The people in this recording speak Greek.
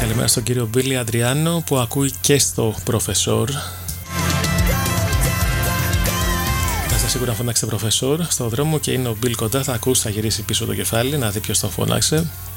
Καλημέρα στον κύριο Μπίλι Αντριάνο που ακούει και στο Προφεσόρ. Θα είστε σίγουρα φωνάξετε Προφεσόρ στο δρόμο και είναι ο Μπίλ κοντά. Θα ακούσει, θα γυρίσει πίσω το κεφάλι να δει ποιος τον φώναξε.